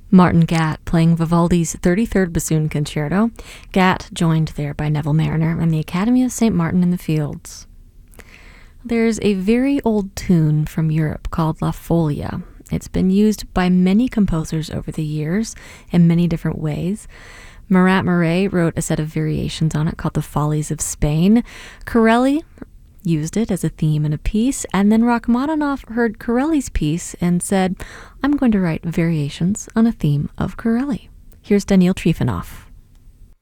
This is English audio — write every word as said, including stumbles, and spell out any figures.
Martin Gatt playing Vivaldi's thirty-third Bassoon Concerto. Gatt joined there by Neville Marriner and the Academy of Saint Martin in the Fields. There's a very old tune from Europe called La Folia. It's been used by many composers over the years in many different ways. Murat Murray wrote a set of variations on it called The Follies of Spain. Corelli used it as a theme in a piece, and then Rachmaninoff heard Corelli's piece and said, I'm going to write variations on a theme of Corelli. Here's Daniil Trifonov.